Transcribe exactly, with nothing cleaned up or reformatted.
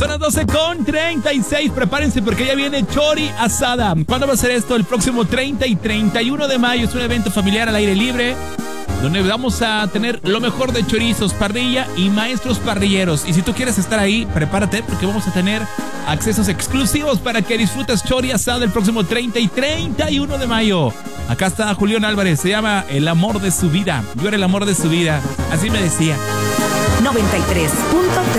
Son las doce con treinta y seis. Prepárense porque ya viene Chori Asada. ¿Cuándo va a ser esto? El próximo treinta y treinta y uno de mayo. Es un evento familiar al aire libre, donde vamos a tener lo mejor de chorizos, parrilla y maestros parrilleros. Y si tú quieres estar ahí, prepárate porque vamos a tener accesos exclusivos para que disfrutes Chori Asada el próximo treinta y treinta y uno de mayo. Acá está Julián Álvarez, se llama El amor de su vida. Yo era el amor de su vida, así me decía. noventa y tres punto tres